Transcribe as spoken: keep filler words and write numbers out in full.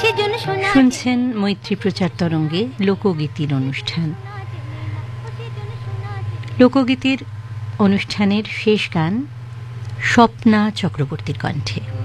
শুনছেন মৈত্রী প্রচার তরঙ্গে লোকগীতির অনুষ্ঠান। লোকগীতির অনুষ্ঠানের শেষ গান স্বপ্না চক্রবর্তীর কণ্ঠে।